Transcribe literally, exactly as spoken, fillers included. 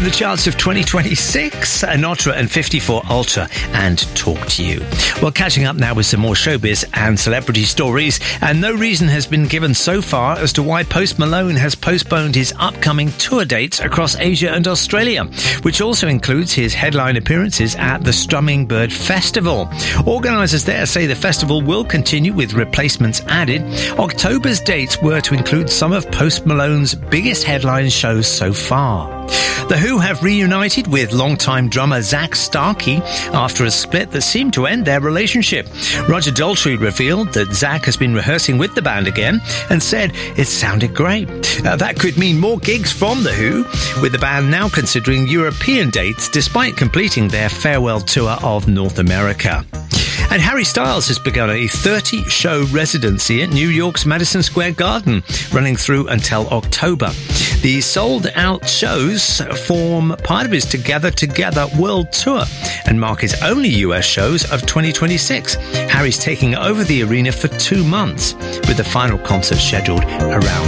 from the charts of twenty twenty-six, Anotra and fifty-four Ultra and Talk to You. Well, catching up now with some more showbiz and celebrity stories, and no reason has been given so far as to why Post Malone has postponed his upcoming tour dates across Asia and Australia, which also includes his headline appearances at the Strumming Bird Festival. Organisers there say the festival will continue with replacements added. October's dates were to include some of Post Malone's biggest headline shows so far. The Who have reunited with longtime drummer Zak Starkey after a split that seemed to end their relationship. Roger Daltrey revealed that Zak has been rehearsing with the band again and said it sounded great. Uh, that could mean more gigs from The Who, with the band now considering European dates despite completing their farewell tour of North America. And Harry Styles has begun a thirty-show residency at New York's Madison Square Garden, running through until October. The sold-out shows form part of his Together Together World Tour and mark his only U S shows of twenty twenty-six. Harry's taking over the arena for two months, with the final concert scheduled around